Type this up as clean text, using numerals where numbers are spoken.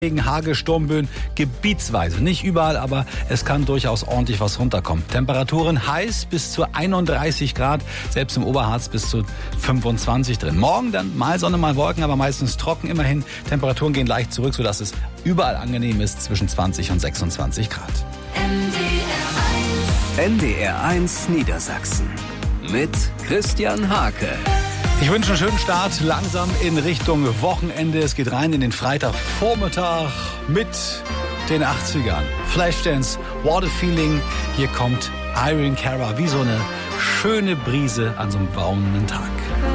Regen, Hagel, Sturmböen gebietsweise. Nicht überall, aber es kann durchaus ordentlich was runterkommen. Temperaturen heiß bis zu 31 Grad, selbst im Oberharz bis zu 25 drin. Morgen dann mal Sonne, mal Wolken, aber meistens trocken immerhin. Temperaturen gehen leicht zurück, sodass es überall angenehm ist, zwischen 20 und 26 Grad. NDR 1 Niedersachsen mit Christian Hake. Ich wünsche einen schönen Start, langsam in Richtung Wochenende. Es geht rein in den Freitagvormittag mit den 80ern. Flashdance, What a Feeling. Hier kommt Irene Cara, wie so eine schöne Brise an so einem braunen Tag.